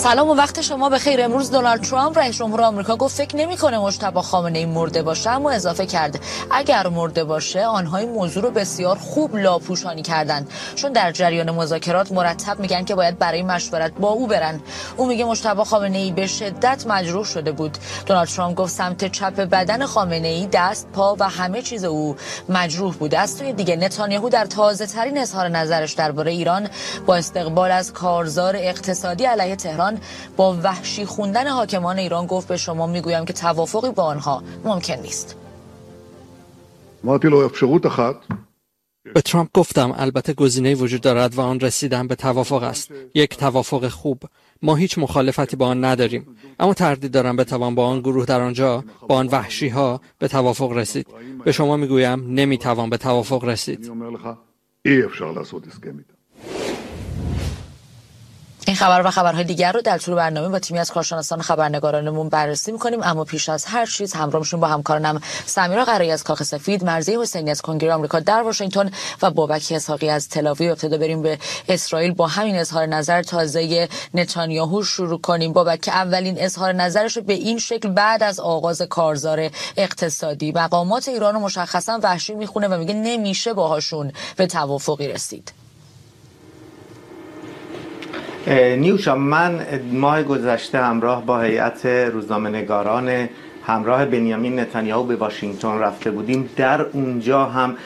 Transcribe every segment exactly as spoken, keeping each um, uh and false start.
سلام و وقت شما بخیر. امروز دونالد ترامپ رئیس جمهور آمریکا گفت فکر نمی‌کنه مجتبی خامنه‌ای مرده باشه، اما اضافه کرد اگر مرده باشه آنها این موضوع رو بسیار خوب لاپوشانی کردن، چون در جریان مذاکرات مرتب میگن که باید برای مشورت با او برن. او میگه مجتبی خامنه‌ای به شدت مجروح شده بود. دونالد ترامپ گفت سمت چپ بدن خامنه‌ای، دست، پا و همه چیز او مجروح بود. از سوی دیگه نتانیاهو در تازه‌ترین اظهار نظرش درباره ایران با استقبال از کارزار اقتصادی علیه تهران با وحشی خوندن حاکمان ایران گفت به شما میگویم که توافقی با آنها ممکن نیست. به ترامپ گفتم البته گزینه‌ای وجود دارد و آن رسیدن به توافق است، یک توافق خوب. ما هیچ مخالفتی با آن نداریم، اما تردید دارم بتوان با آن گروه در آنجا، با آن وحشی ها به توافق رسید. به شما میگویم نمیتوان به توافق رسید. این خبر و خبرهای دیگر رو در طول برنامه با تیمی از کارشناسان خبرنگارانمون بررسی می‌کنیم، اما پیش از هر چیز همراه میشیم با همکارانم سمیرا قرایی از کاخ سفید، مرضیه حسینی از کنگره آمریکا در واشنگتن و بابک اسحاقی از تل‌آویو. ابتدا بریم به اسرائیل با همین اظهار نظر تازه نتانیاهو شروع کنیم. بابک که اولین اظهار نظرش رو به این شکل بعد از آغاز کارزار اقتصادی مقامات ایران رو مشخصا وحشی میخونه و میگه نمیشه باهاشون به توافقی رسید. نیوشا، من ماه گذشته همراه با هیئت روزنامه‌نگاران همراه بنیامین نتانیاهو به واشنگتن رفته بودیم. در اونجا هم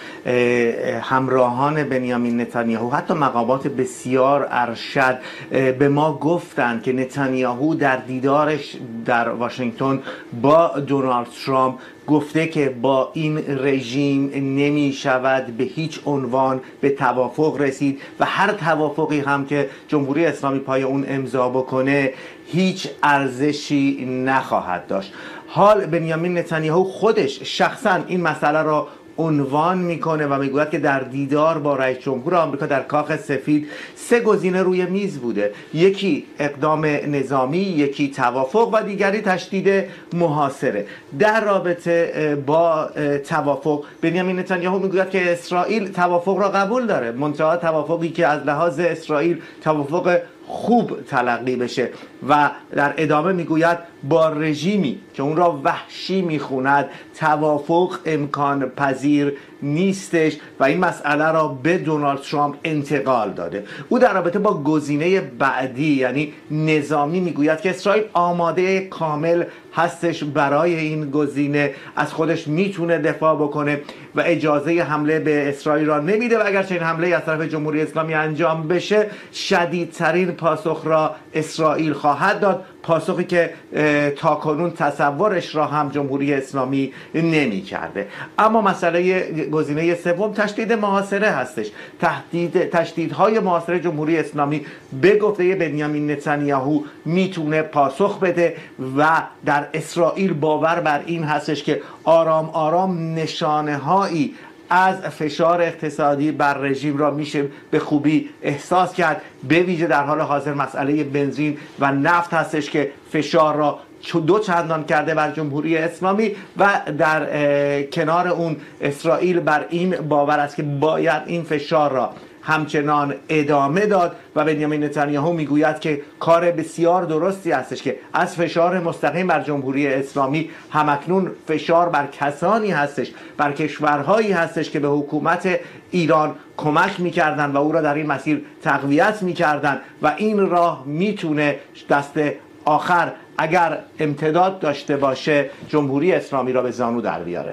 همراهان بنیامین نتانیاهو، حتی مقامات بسیار ارشد، به ما گفتند که نتانیاهو در دیدارش در واشنگتن با دونالد ترامپ گفته که با این رژیم نمی شود به هیچ عنوان به توافق رسید و هر توافقی هم که جمهوری اسلامی پای اون امضا بکنه هیچ ارزشی نخواهد داشت. حال بنیامین نتانیاهو خودش شخصا این مسئله را عنوان میکنه و میگوید که در دیدار با رئیس جمهور آمریکا در کاخ سفید سه گزینه روی میز بوده، یکی اقدام نظامی، یکی توافق و دیگری تشدید محاصره. در رابطه با توافق بنیامین نتانیاهو میگوید که اسرائیل توافق را قبول داره، منتها توافقی که از لحاظ اسرائیل توافق خوب تلقی بشه و در ادامه میگوید با رژیمی که اون را وحشی میخوند توافق امکان پذیر نیستش و این مسئله را به دونالد ترامپ انتقال داده. او در رابطه با گزینه بعدی یعنی نظامی میگوید که اسرائیل آماده کامل هستش برای این گزینه، از خودش میتونه دفاع بکنه و اجازه حمله به اسرائیل را نمیده و اگر چنین حمله از طرف جمهوری اسلامی انجام بشه شدیدترین پاسخ را اسرائیل خواهد داد، پاسخی که تاکنون تصورش را هم جمهوری اسلامی نمی کرده. اما مسئله گزینه سوم تشدید محاصره هستش. تهدید تشدیدهای محاصره جمهوری اسلامی به گفته بنیامین نتانیاهو میتونه پاسخ بده و در اسرائیل باور بر این هستش که آرام آرام نشانه هایی از فشار اقتصادی بر رژیم را میشه به خوبی احساس کرد، به ویژه در حال حاضر مسئله بنزین و نفت هستش که فشار را دو چندان کرده بر جمهوری اسلامی و در کنار اون اسرائیل بر این باور است که باید این فشار را همچنان ادامه داد و بنیامین نتانیاهو میگوید که کار بسیار درستی هستش که از فشار مستقیم بر جمهوری اسلامی همکنون فشار بر کسانی هستش، بر کشورهایی هستش که به حکومت ایران کمک میکردن و او را در این مسیر تقویت میکردن و این راه میتونه دست آخر اگر امتداد داشته باشه جمهوری اسلامی را به زانو در بیاره.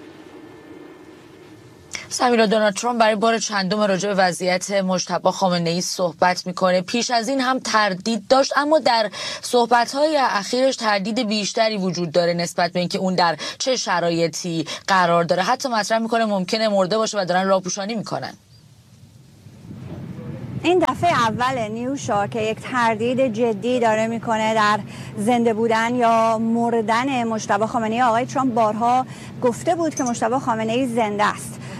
سمیرا، دونالد ترامپ برای بار چندم راجع به وضعیت مجتبی خامنه‌ای صحبت میکنه. پیش از این هم تردید داشت، اما در صحبت‌های اخیرش تردید بیشتری وجود داره نسبت به اینکه اون در چه شرایطی قرار داره. حتی مطرح میکنه ممکنه مرده باشه و دارن راهپوشانی میکنن. این دفعه اول نیوشا که یک تردید جدی داره میکنه در زنده بودن یا مردن مجتبی خامنه‌ای. آقای ترامپ بارها گفته بود که مجتبی خامنه‌ای زنده است.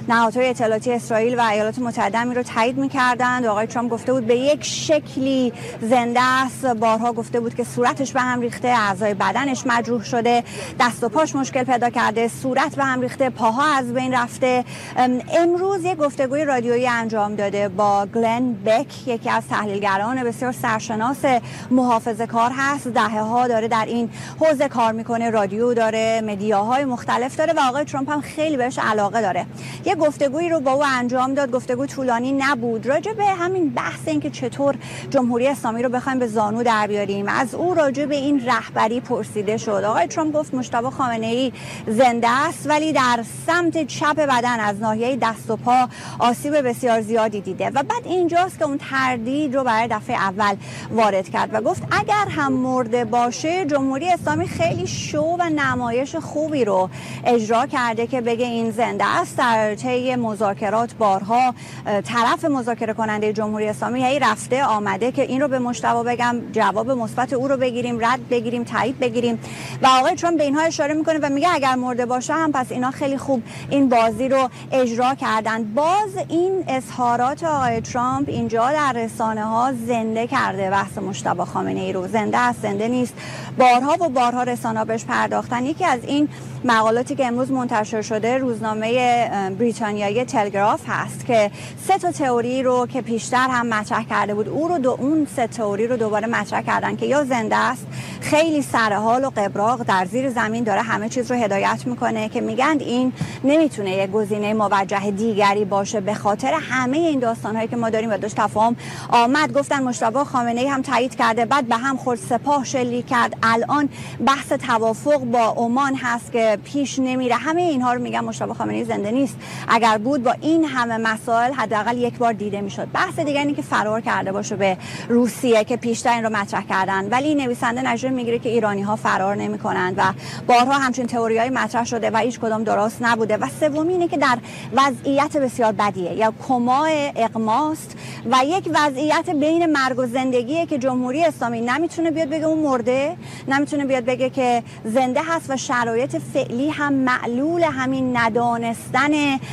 نهادهای اطلاعاتی اسرائیل و ایالات متحده رو تایید می‌کردند. آقای ترامپ گفته بود به یک شکلی زنده است، بارها گفته بود که صورتش به هم ریخته، اعضای بدنش مجروح شده، دست و پاش مشکل پیدا کرده، صورت به هم ریخته، پاها از بین رفته. امروز یک گفتگوی رادیویی انجام داده با گلن بک، یکی از تحلیلگران بسیار سرشناس محافظه‌کار هست، دهه‌ها داره در این حوزه کار میکنه، رادیو داره، مدیاهای مختلف داره و آقای ترامپ هم خیلی بهش علاقه داره. یه گفتگویی رو با او انجام داد، گفتگو طولانی نبود، راجع به همین بحث این که چطور جمهوری اسلامی رو بخوایم به زانو در بیاریم. از او راجع به این رهبری پرسیده شد. آقای ترامپ گفت مجتبی خامنه‌ای زنده است ولی در سمت چپ بدن از ناحیه دست و پا آسیب بسیار زیادی دیده و بعد اینجاست که اون تردید رو برای دفعه اول وارد کرد و گفت اگر هم مرده باشه جمهوری اسلامی خیلی شو و نمایش خوبی رو اجرا کرده که بگه این زنده است. در طی مذاکرات بارها طرف مذاکره کننده جمهوری اسلامی هی رفته آمده که این رو به مجتبی بگم، جواب مثبت او رو بگیریم، رد بگیریم، تایید بگیریم و آقای ترامپ به اینها اشاره میکنه و میگه اگر مرده باشه هم پس اینا خیلی خوب این بازی رو اجرا کردن. باز این اظهارات آقای ترامپ اینجا در رسانه ها زنده کرده بحث مجتبی خامنه‌ای رو. زنده است، زنده نیست، بارها و بارها رسانه‌ها بهش پرداختن. یکی از این مقالاتی که امروز منتشر شده روزنامه بریتانیایی تلگراف هست که سه تا تئوری رو که پیشتر هم مطرح کرده بود او رو دو اون سه تئوری رو دوباره مطرح کردن که یا زنده است، خیلی سرحال و قبراق در زیر زمین داره همه چیز رو هدایت میکنه که میگن این نمیتونه یک گزینه موجه دیگری باشه به خاطر همه این داستان‌هایی که ما داریم و داشت تفاهم آمد. گفتن مجتبی خامنه‌ای هم تایید کرده، بعد به هم خورد، سپاه شلیک کرد، الان بحث توافق با عمان هست که پیش نمیره. همه اینها رو میگن مجتبی خامنه‌ای زنده نیست. اگر بود با این همه مسائل حداقل یک بار دیده میشد. بحث دیگه اینه که فرار کرده باشه به روسیه که پیشتر این رو مطرح کردن، ولی نویسنده نجم میگیره که ایرانی‌ها فرار نمی‌کنند و بارها همچین تئوریای مطرح شده و هیچ کدام درست نبوده. و سومی اینه که در وضعیت بسیار بدیه یا کما اغماست و یک وضعیت بین مرگ و زندگیه که جمهوری اسلامی نمیتونه بیاد بگه اون مرده، نمیتونه بیاد بگه که زنده هست و شرایط فعلی هم معلول همین ندانستن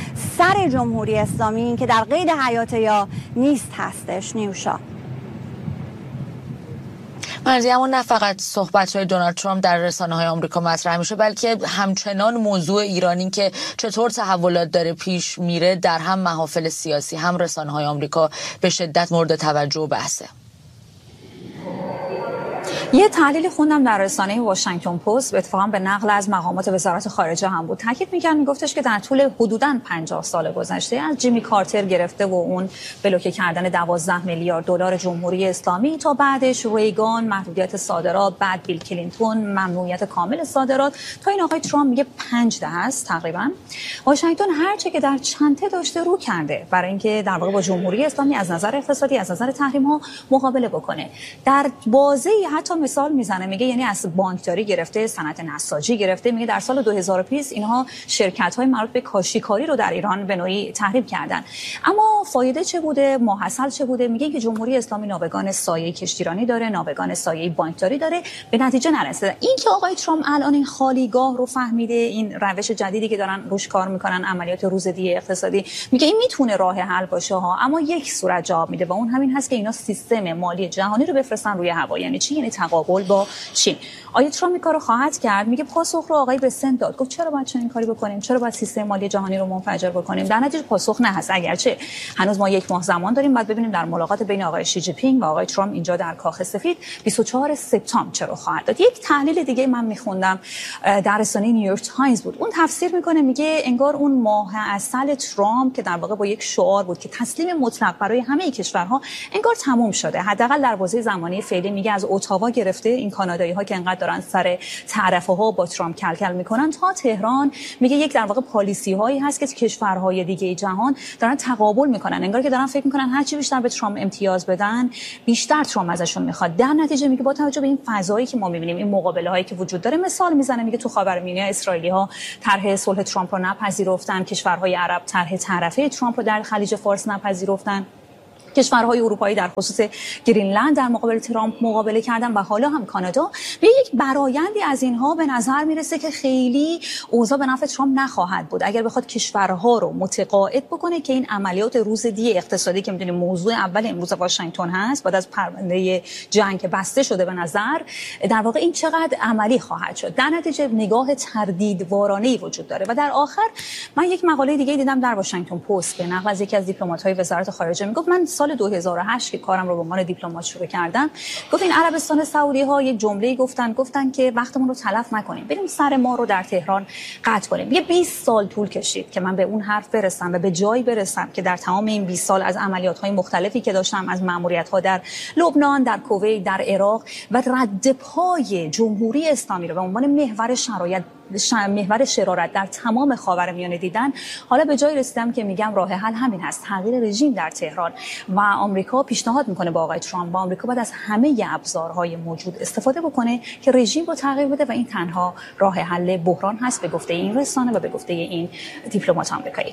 سر جمهوری اسلامی این که در قید حیات یا نیست هستش. نیوشا مرزی، اما نه فقط صحبت‌های دونالد ترامپ در رسانه‌های آمریکا مطرح میشه بلکه همچنان موضوع ایرانی که چطور تحولات داره پیش میره در هم محافل سیاسی هم رسانه‌های آمریکا به شدت مورد توجه و بحثه. یه تحلیل خوندم در رسانه واشنگتن پست، اتفاقا به نقل از مقامات وزارت خارجه هم بود، تاکید می‌کرد، میگفتش که در طول حدوداً پنجاه سال گذشته از جیمی کارتر گرفته و اون بلوکه کردن دوازده میلیارد دلار جمهوری اسلامی تا بعدش ریگان، محدودیت صادرات، بعد بیل کلینتون، ممنوعیت کامل صادرات، تا این آقای ترامپ میگه پنج دهه است تقریبا واشنگتن هرچه که در چنته داشته رو کرده برای اینکه در واقع با جمهوری اسلامی از نظر اقتصادی، از نظر تحریم‌ها مقابله بکنه. در بازه حتی مثال میزنه، میگه یعنی از بانکداری گرفته، صنعت نساجی گرفته، میگه در سال دو هزار و بیست اینها شرکت‌های مربوط به کاشیکاری رو در ایران به نوعی تحریم کردن. اما فایده چه بوده؟ ماحصل چه بوده؟ میگه که جمهوری اسلامی ناوگان سایه کشتیرانی داره، ناوگان سایه بانکداری داره، به نتیجه نرسیده. این که آقای ترامپ الان این خالیگاه رو فهمیده، این روش جدیدی که دارن روش کار میکنن، عملیات روزدی اقتصادی، میگه این میتونه راه حل باشه ها، اما یک صورت جواب میده و اون همین هست که اینا سیستم مالی جهانی رو بفرستن روی هوا. یعنی چی؟ یعنی تقابل با چین. آیا ترامپ این کارو خواهد کرد؟ میگه پاسخ رو آقای بسنت داد، گفت چرا باید چنین کاری بکنیم؟ چرا باید سیستم مالی جهانی رو منفجر بکنیم؟ در نتیجه پاسخ نه هست، اگرچه هنوز ما یک ماه زمان داریم بعد ببینیم در ملاقات بین آقای شی جی پینگ و آقای ترامپ اینجا در کاخ سفید بیست و چهارم سپتامبر چرا خواهد داد. یک تحلیل دیگه من میخوندم در رسانه نیویورک تایمز بود، اون تفسیر میکنه، میگه انگار اون ماه عسل ترامپ که در واقع با یک شعار بود که تسلیم مطلق برای همه کشورها انگار تموم شده، حداقل در بازه زمانی فعلی. میگه از اتاوا گرفته این کانادایی ها که انقدر دارن سر تعرفه ها با ترامپ کل کل میکنن تا تهران، میگه یک در واقع پالیسی هایی هست که کشورهای دیگه جهان دارن تقابل میکنن، انگار که دارن فکر میکنن هر چی بیشتر به ترامپ امتیاز بدن بیشتر ترامپ ازشون میخواد. در نتیجه میگه با توجه به این فضایی که ما میبینیم، این مقابله هایی که وجود داره، مثال میزنه، میگه تو خاورمیانه اسرائیلی ها طرح صلح ترامپ رو نپذیرفتن، کشورهای عرب طرح تعرفه ترامپ رو در خلیج فارس نپذیرفتن، کشورهای اروپایی در خصوص گرینلند در مقابل ترامپ مقابله کردن و حالا هم کانادا. به یک برآیندی از اینها به نظر میرسه که خیلی اوضاع به نفع ترامپ نخواهد بود اگر بخواد کشورها رو متقاعد بکنه که این عملیات روز دی اقتصادی که میدونیم موضوع اول امروز واشنگتن هست بعد از پرونده جنگ که بسته شده به نظر در واقع این چقدر عملی خواهد شد. در نتیجه نگاه تردیدوارانه‌ای وجود داره. و در آخر من یک مقاله دیگه دیدم در واشنگتن پست به نقل از یکی از دیپلمات‌های وزارت خارجه میگفت من سال دو هزار و هشت که کارم رو به عنوان دیپلمات شروع کردم گفت این عربستان سعودی ها یک جمله‌ای گفتن گفتن که وقتمون رو تلف نکنیم بریم سر ما رو در تهران قطع کنیم. یه بیست سال طول کشید که من به اون حرف برسم و به جایی برسم که در تمام این بیست سال از عملیات‌های مختلفی که داشتم از مأموریت‌ها در لبنان، در کویت، در عراق و رد پای جمهوری اسلامی رو به عنوان محور شرایط محور شرارت در تمام خاورمیانه دیدن، حالا به جای رسیدم که میگم راه حل همین هست، تغییر رژیم در تهران. و آمریکا پیشنهاد میکنه با آقای ترامپ با آمریکا باید از همه ابزارهای موجود استفاده بکنه که رژیم رو تغییر بده و این تنها راه حل بحران هست به گفته این رسانه و به گفته این دیپلمات آمریکایی.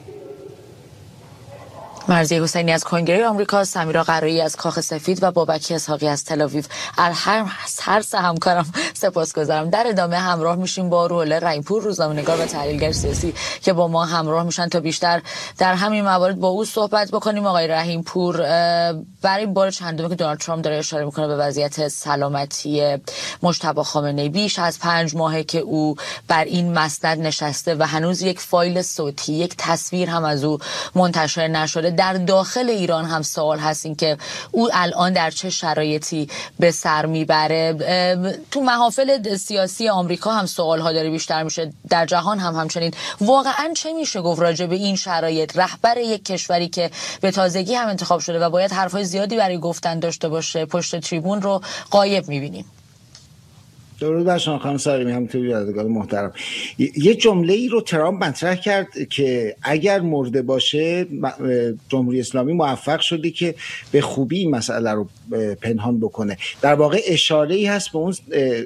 مرضیه حسینی از کنگره آمریکا، سمیرا قرایی از کاخ سفید و بابک اسحاقی از تل آویو. هر هر سه همکارم سپاسگزارم. در ادامه همراه میشیم با روح‌الله رحیم‌پور، روزنامه‌نگار و تحلیلگر سیاسی که با ما همراه میشن تا بیشتر در همین موارد با او صحبت بکنیم. آقای رحیم‌پور، برای بار چندمی که دونالد ترامپ داره اشاره میکنه به وضعیت سلامتی مجتبی خامنه‌ای، بیش از پنج ماهه که او بر این مسند نشسته و هنوز یک فایل صوتی، یک تصویر هم از او منتشر نشده. در داخل ایران هم سوال هست این که او الان در چه شرایطی به سر میبره. تو محافل سیاسی آمریکا هم سوال ها داره بیشتر میشه، در جهان هم همچنین. واقعا چه میشه گفت راجع به این شرایط؟ رهبر یک کشوری که به تازگی هم انتخاب شده و باید حرفای زیادی برای گفتن داشته باشه پشت تریبون رو غایب میبینیم. درود بر شما خانم ساریمی، همینطوری یادگار محترم. یه جمله ای رو ترامپ مطرح کرد که اگر مرده باشه جمهوری اسلامی موفق شده که به خوبی این مسئله رو پنهان بکنه. در واقع اشاره ای هست به اون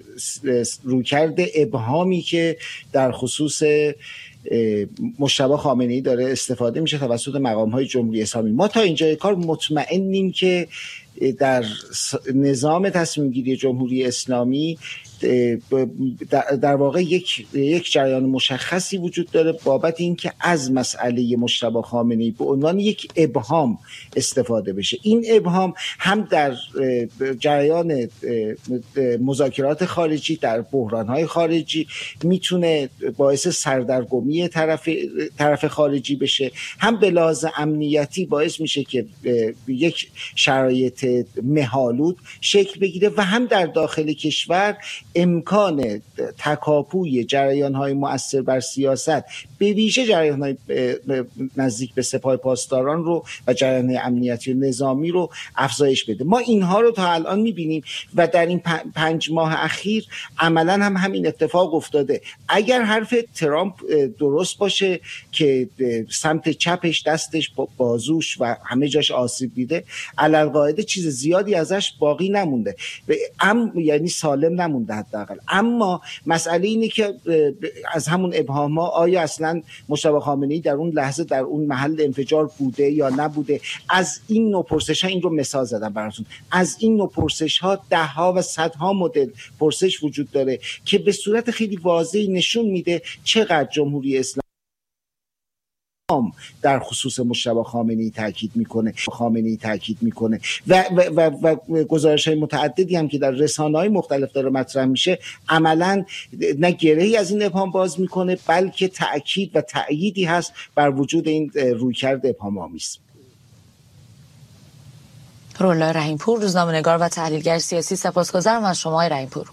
رویکرد ابهامی که در خصوص مجتبی خامنه‌ای داره استفاده میشه توسط مقام‌های جمهوری اسلامی. ما تا اینجای کار مطمئنیم که در نظام تصمیم گیری جمهوری اسلامی در واقع یک یک جریان مشخصی وجود داره بابت اینکه از مسئله مجتبی خامنه‌ای به عنوان یک ابهام استفاده بشه. این ابهام هم در جریان مذاکرات خارجی، در بحران‌های خارجی میتونه باعث سردرگمی طرف طرف خارجی بشه، هم به لحاظ امنیتی باعث میشه که یک شرایط مه‌آلود شکل بگیره و هم در داخل کشور امکان تکاپوی جریان‌های مؤثر بر سیاست به ویژه جریان‌های نزدیک به سپاه پاسداران رو و جریان‌های امنیتی و نظامی رو افزایش بده. ما اینها رو تا الان می‌بینیم و در این پنج ماه اخیر عملاً هم همین اتفاق افتاده. اگر حرف ترامپ درست باشه که سمت چپش، دستش، بازوش و همه جاش آسیب دیده، علالقاعده چیز زیادی ازش باقی نمونده، ام یعنی سالم نمونده حداقل. اما مسئله اینه که از همون ابهام‌ها آیا اصلا مجتبی خامنه‌ای در اون لحظه در اون محل انفجار بوده یا نبوده؟ از این نوع پرسش‌ها، این رو مثال زدم براتون، از این نوع پرسش‌ها ده‌ها و صدها مدل پرسش وجود داره که به صورت خیلی واضحی نشون میده چقدر جمهوری اسلامی در خصوص مجتبی خامنه‌ای تاکید میکنه خامنه‌ای تاکید میکنه و و و, و گزارش‌های متعددی هم که در رسانه‌های مختلف داره مطرح میشه عملاً نه گرهی از این ابهام باز میکنه بلکه تاکید و تأییدی هست بر وجود این رویکرد ابهام‌آمیز. روح‌الله رحیم‌پور، روزنامه‌نگار و تحلیلگر سیاسی، سپاسگزارم از شما آقای رحیم‌پور.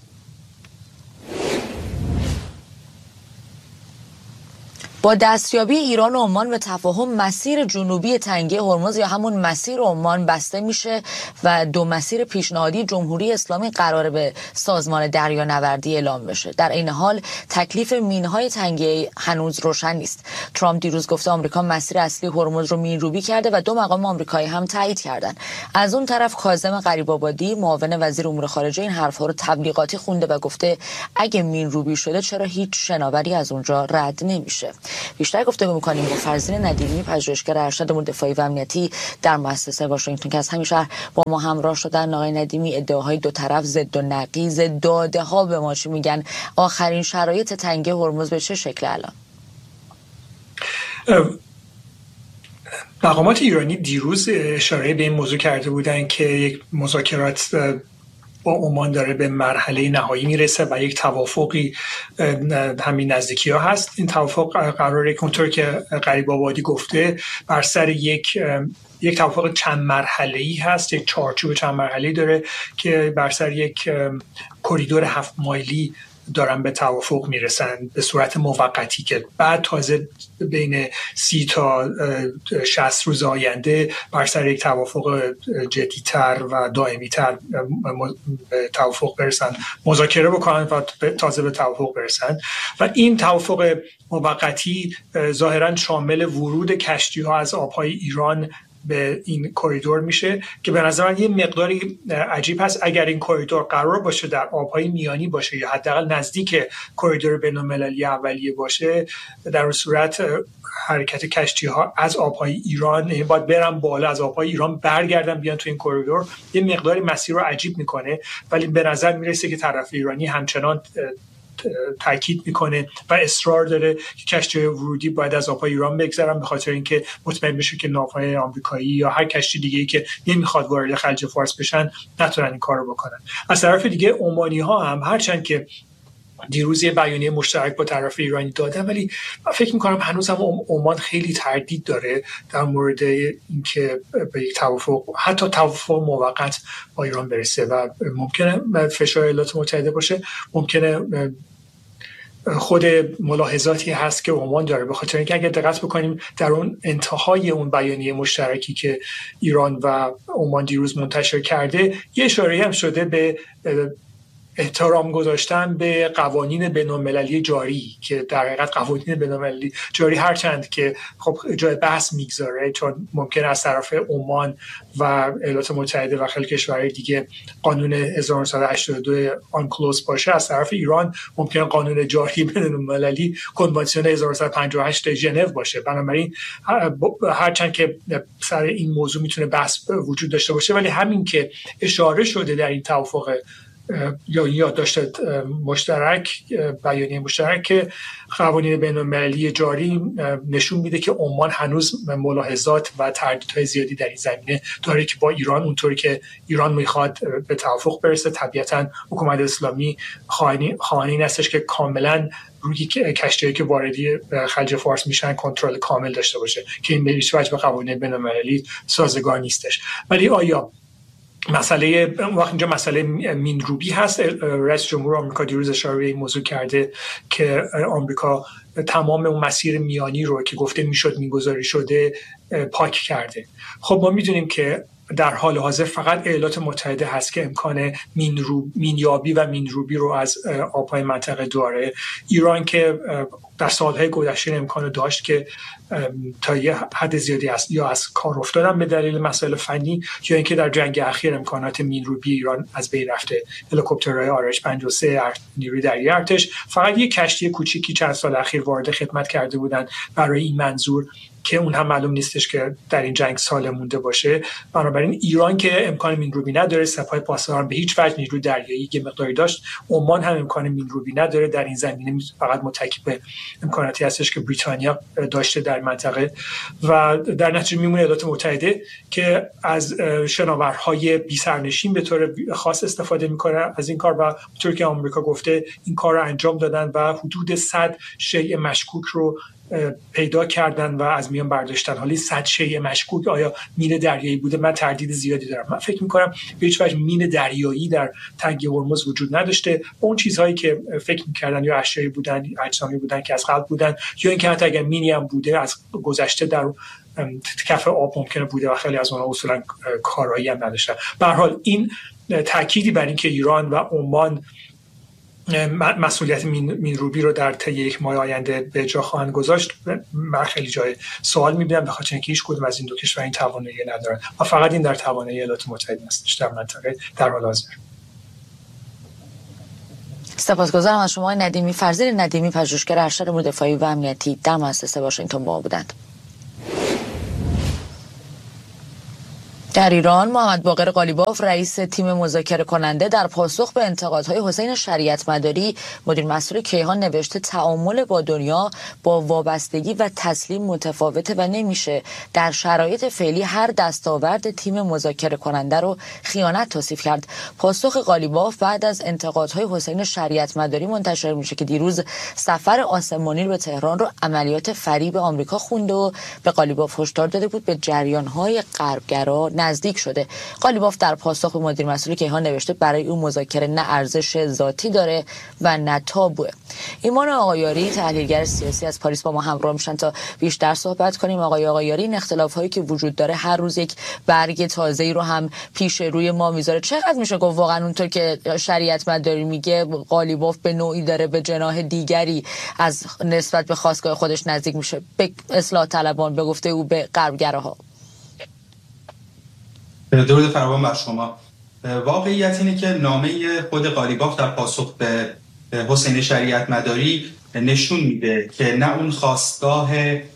با دستیابی ایران و عمان به تفاهم، مسیر جنوبی تنگه هرمز یا همون مسیر عمان بسته میشه و دو مسیر پیشنهادی جمهوری اسلامی قراره به سازمان دریانوردی اعلام بشه. در این حال تکلیف مینهای تنگه هنوز روشن نیست. ترامپ دیروز گفته آمریکا مسیر اصلی هرمز رو مینروبی کرده و دو مقام آمریکایی هم تایید کردن. از اون طرف کاظم غریب‌آبادی، معاون وزیر امور خارجه، این حرفا رو تبلیغاتی خونده و گفته اگه مینروبی شده چرا هیچ شناوری از اونجا رد نمیشه. بیشتر گفتگو می‌کنیم با فرزین ندیمی، پژوهشگر ارشد امور دفاعی و امنیتی در مؤسسه واشنگتن که از همین شهر با ما همراه شدن. آقای ندیمی، ادعاهای دو طرف ضد و نقیض، داده ها به ما چی میگن؟ آخرین شرایط تنگی هرمز به چه شکل الان؟ مقامات ایرانی دیروز اشاره به این موضوع کرده بودند که یک مذاکرات با عمان داره به مرحله نهایی میرسه و یک توافقی همین نزدیکی ها هست. این توافق قراره که اونطور که غریب آبادی گفته بر سر یک یک توافق چند مرحله‌ای هست، یک چارچوب چند مرحله‌ای داره که بر سر یک کریدور هفت مایلی دارن به توافق میرسن به صورت موقتی که بعد تازه بین سی تا شصت روز آینده بر سر یک توافق جدی‌تر و دائمی‌تر به توافق برسن، مذاکره بکنن و تازه به توافق برسن. و این توافق موقتی ظاهراً شامل ورود کشتی‌ها از آب‌های ایران به این کریدور میشه که به نظر من یه مقداری عجیب هست. اگر این کریدور قرار باشه در آبهای میانی باشه یا حداقل نزدیک کریدور بین‌المللی اولیه باشه، در اون صورت حرکت کشتی ها از آبهای ایران یعنی باید برن بالا، از آبهای ایران برگردن بیان تو این کریدور، یه مقداری مسیر رو عجیب میکنه. ولی به نظر میرسه که طرف ایرانی همچنان تاکید میکنه و اصرار داره که کشتی ورودی باید از آبهای ایران بگذرن، به خاطر اینکه مطمئن بشه که ناوهای آمریکایی یا هر کشتی دیگه‌ای که نمیخواد وارد خلیج فارس بشن نتونن این کارو بکنن. از طرف دیگه عمانی ها هم هرچند که دیروز یه بیانیه مشترک با طرف ایرانی دادن، ولی من فکر میکنم هنوز هم عمان خیلی تردید داره در مورد اینکه به یک توافق، حتی توافق موقت با ایران برسه و ممکنه فشار ایالات متحده باشه. ممکنه خود ملاحظاتی هست که عمان داره، به خاطر اینکه اگر دقت بکنیم در اون انتهای اون بیانیه مشترکی که ایران و عمان دیروز منتشر کرده یه اشاره هم شده به احترام گذاشتن به قوانین بین‌المللی جاری که در حقیقت قوانین بین‌المللی جاری هرچند که خب جای بحث میگذاره، چون ممکن از طرف عمان و ایالات متحده و خیلی کشورهای دیگه قانون هزار و نهصد و هشتاد و دو آنکلوز باشه، از طرف ایران ممکن قانون جاری بین‌المللی کنوانسیون هزار و نهصد و پنجاه و هشت ژنو باشه. بنابراین هرچند که سر این موضوع میتونه بحث وجود داشته باشه، ولی همین که اشاره شده در این توافق یا یادداشت مشترک، بیانیه مشترک که قوانین بین‌المللی جاری نشون میده که عمان هنوز ملاحظات و تردیدهای زیادی در این زمینه داره که با ایران اونطوری که ایران میخواد به توافق برسه. طبیعتاً حکومت اسلامی خواهان این هستش که کاملاً روی کشتی‌هایی که واردی خلیج فارس میشن کنترل کامل داشته باشه که این به هیچ وجه با قوانین بین‌المللی سازگار نیستش. ولی آیا مسئله وقت اینجا مسئله مینروبی هست؟ رئیس جمهور آمریکا دیروز اشاره به این موضوع کرده که آمریکا تمام اون مسیر میانی رو که گفته میشد میگذاری شده پاک کرده. خب ما میدونیم که در حال حاضر فقط ایالات متحده هست که امکان مینروب مینیابی و مینروبی رو از آبهای منطقه داره. ایران که در سالهای گذشته امکان داشت که تا یه حد زیادی است یا از کار افتادن به دلیل مسائل فنی یا اینکه در جنگ اخیر امکانات مینروبی ایران از بین رفته. هلیکوپترهای آر اچ پنجاه و سه نیروی دریایی ارتش فقط یک کشتی کوچیکی چند سال اخیر وارد خدمت کرده بودند برای این منظور که اون هم معلوم نیستش که در این جنگ سال مونده باشه. بنابراین ایران که امکان مینروبی نداره، سپاه پاسداران به هیچ وجه نیروی دریایی که مقداری داشت، عمان هم امکان مینروبی نداره. در این زمینه فقط متکی به امکاناتی هستش که بریتانیا داشته در منطقه و در نتیجه میمونه ایالات متحده که از شناورهای بی سرنشین به طور خاص استفاده میکنه از این کار و اونطور که آمریکا گفته این کار رو انجام دادن و حدود صد شیء مشکوک رو پیدا کردن و از میان برداشتن. حالی صد شیء مشکوک آیا مین دریایی بوده؟ من تردید زیادی دارم. من فکر میکنم به هیچ وجه مین دریایی در تنگه هرمز وجود نداشته. اون چیزهایی که فکر میکردن یا اشیایی بودن، اجسامی بودن که از قبل بودن یا اینکه حتی اگر مینی هم بوده از گذشته در کف آب ممکنه بوده و خیلی از اونها اصولا کارایی هم نداشتن. به هر حال این تأکیدی بر این که ایران و عمان مسئولیت مینروبی رو در طی یک ماه آینده به جا خواهند گذاشت، من خیلی جای سوال می‌بینم، به خاطر اینکه هیچ کدوم از این دو کشور این توانایی ندارن و فقط این در توانایی ایالات متحده است در منطقه در حال حاضر. سپاسگزارم از شما ندیمی فرزین ندیمی، پژوهشگر ارشد امور دفاعی و امنیتی در مؤسسه واشنگتن با بودند. در ایران محمد باقر قالیباف رئیس تیم مذاکره کننده در پاسخ به انتقادهای حسین شریعت مداری مدیر مسئول کیهان نوشته تعامل با دنیا با وابستگی و تسلیم متفاوته و نمیشه در شرایط فعلی هر دستاورد تیم مذاکره کننده رو خیانت توصیف کرد. پاسخ قالیباف بعد از انتقادهای حسین شریعت مداری منتشر میشه که دیروز سفر آسمانی رو به تهران رو عملیات فریب آمریکا خونده و به قالیباف هشدار داده بود به جریان‌های غربگرا نزدیک شده. قالیباف در پاسخ به مدیر مسئول کیهان نوشته برای او مذاکره نه ارزش ذاتی داره و نه تابوه. ایمان آقایاری تحلیلگر سیاسی از پاریس با ما همراه میشن تا بیشتر صحبت کنیم. آقای آقایاری، این اختلاف‌هایی که وجود داره هر روز یک برگ تازه‌ای رو هم پیش روی ما میذاره. چقدر میشه گفت واقعا اونطور که شریعت مداری میگه قالیباف به نوعی داره به جناح دیگری از نسبت به خاستگاه خودش نزدیک میشه، به اصلاح طلبان، به گفته او به غربگراها؟ درود فراوان بر شما. واقعیت اینه که نامه خود قالیباف در پاسخ به حسین شریعت مداری نشون میده که نه اون خواستگاه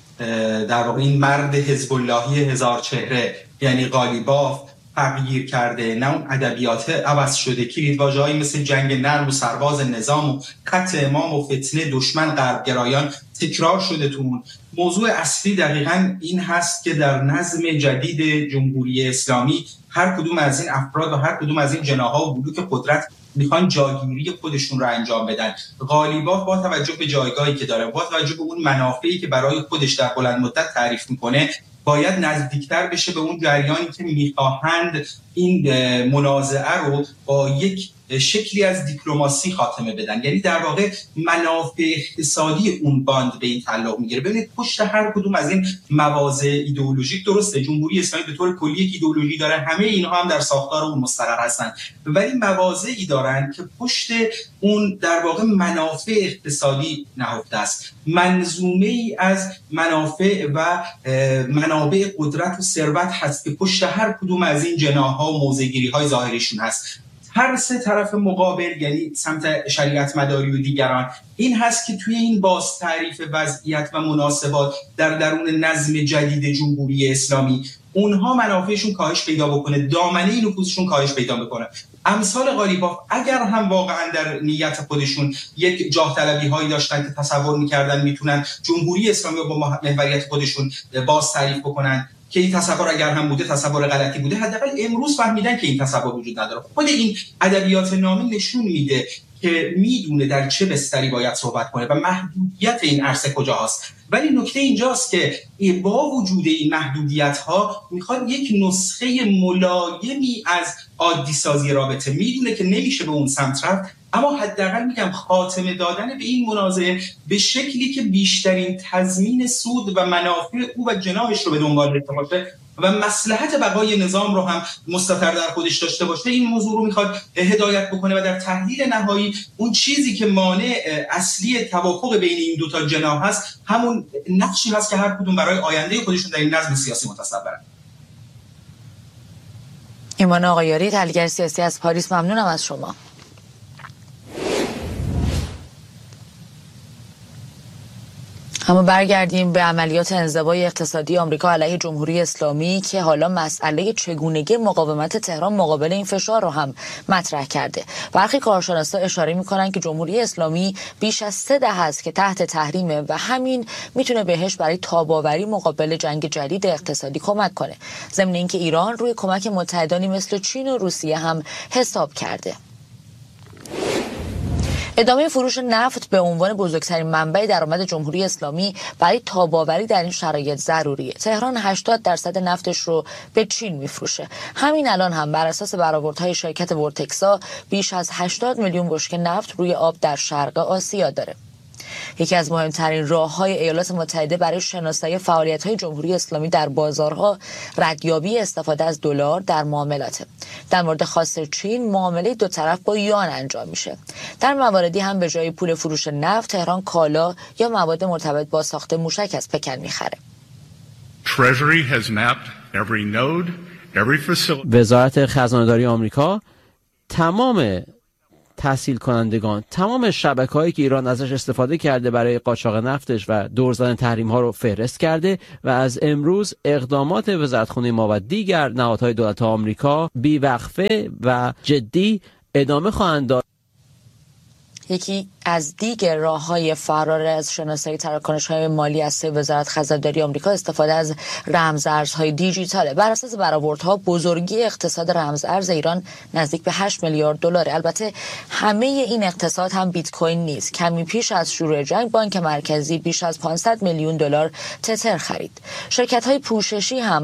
در واقع این مرد حزب اللهی هزار چهره یعنی قالیباف تغییر کرده، نه اون ادبیات عوض شده، کلیدواژه‌هایی مثل جنگ نرم و سرباز نظام و خط امام و فتنه دشمن غربگرایان تکرار شده تو اون. موضوع اصلی دقیقاً این هست که در نظم جدید جمهوری اسلامی هر کدوم از این افراد و هر کدوم از این جناح‌ها و بلوک قدرت میخوان جاگیری خودشون رو انجام بدن. قالیباف با توجه به جایگاهی که داره، با توجه به اون منافعی که برای خودش در بلند مدت تعریف میکنه، باید نزدیکتر بشه به اون جریانی که میخواهند این منازعه رو با یک شکلی از دیپلماسی خاتمه بدن. یعنی در واقع منافع اقتصادی اون باند به این تعلق میگیره. ببینید پشت هر کدوم از این مواضع ایدئولوژیک، درسته جمهوری اسلامی به طور کلی یک ایدئولوژی داره، همه اینها هم در ساختار اون مستقر هستن، ولی مواضعی دارن که پشت اون در واقع منافع اقتصادی نهفته است. منظومه ای از منافع و منابع قدرت و ثروت هست که پشت هر کدوم از این جناح‌ها و موضع‌گیری‌های ظاهریشون هست. هر سه طرف مقابل، یعنی سمت شریعت مداری و دیگران، این هست که توی این باز تعریف وضعیت و مناسبات در درون نظم جدید جمهوری اسلامی اونها منافعشون کاهش پیدا بکنه، دامنه نفوذشون کاهش پیدا بکنه. امثال قالیباف اگر هم واقعا در نیت خودشون یک جاه طلبی هایی داشتن که تصور میکردن میتونن جمهوری اسلامی رو با محوریت خودشون باز تعریف بکنن، که این تصور اگر هم بوده تصور غلطی بوده، حداقل امروز فهمیدن که این تصور وجود نداره. خود این ادبیات نامه نشون میده که میدونه در چه بستری باید صحبت کنه و محدودیت این عرصه کجاست. ولی نکته اینجاست که با وجود این محدودیت ها میخواد یک نسخه ملایمی از عادی سازی رابطه، میدونه که نمیشه به اون سمت رفت، اما حداقل میگم خاتمه دادن به این منازعه به شکلی که بیشترین تضمین سود و منافع او و جناحش رو به دنبال داشته باشه و مصلحت بقای نظام رو هم مستتر در خودش داشته باشه، این موضوع رو میخواد هدایت بکنه و در تحلیل نهایی اون چیزی که مانع اصلی توافق بین این دو تا جناح هست همون نقشی هست که هر کدوم برای آینده خودشون در این نظم سیاسی متصورن. ایمان آقایاری تحلیلگر سیاسی از پاریس، ممنونم از شما. اما برگردیم به عملیات انزوای اقتصادی آمریکا علیه جمهوری اسلامی که حالا مسئله چگونگی مقاومت تهران مقابل این فشار رو هم مطرح کرده. برخی کارشناسا اشاره می‌کنند که جمهوری اسلامی بیش از سه دهه است که تحت تحریمه و همین میتونه بهش برای تاب‌آوری مقابل جنگ جدید اقتصادی کمک کنه. ضمن اینکه ایران روی کمک متحدانی مثل چین و روسیه هم حساب کرده. ادامه فروش نفت به عنوان بزرگترین منبع درآمد جمهوری اسلامی برای تاب‌آوری در این شرایط ضروریه. تهران هشتاد درصد نفتش رو به چین میفروشه. همین الان هم بر اساس برآوردهای شرکت ورتکسا بیش از هشتاد میلیون بشکه نفت روی آب در شرق آسیا داره. یکی از مهمترین راه‌های ایالات متحده برای شناسایی فعالیت‌های جمهوری اسلامی در بازارها ردیابی استفاده از دلار در معاملاته. در مورد خاص چین معامله دو طرف با یوان انجام میشه. در مواردی هم به جای پول فروش نفت تهران کالا یا مواد مرتبط با ساخت موشک از پکن میخره. وزارت خزانه‌داری آمریکا تمام تسهیل کنندگان، تمام شبکه‌هایی که ایران ازش استفاده کرده برای قاچاق نفتش و دور زدن تحریم‌ها رو فهرست کرده و از امروز اقدامات وزارتخونه ما و دیگر نهادهای دولت آمریکا بی‌وقفه و جدی ادامه خواهند داد. یکی از دیگر راه‌های فرار از شناسایی تراکنش‌های مالی از وزارت خزانداری آمریکا استفاده از رمزارزهای دیجیتاله. بر اساس برآوردها بزرگی اقتصاد رمزارز ایران نزدیک به هشت میلیارد دلار. البته همه این اقتصاد هم بیت کوین نیست. کمی پیش از شروع جنگ بانک مرکزی بیش از پانصد میلیون دلار تتر خرید. شرکت‌های پوششی هم